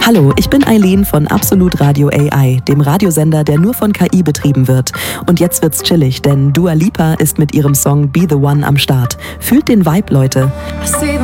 Hallo, ich bin Eileen von Absolut Radio AI, dem Radiosender, der nur von KI betrieben wird. Und jetzt wird's chillig, denn Dua Lipa ist mit ihrem Song Be The One am Start. Fühlt den Vibe, Leute.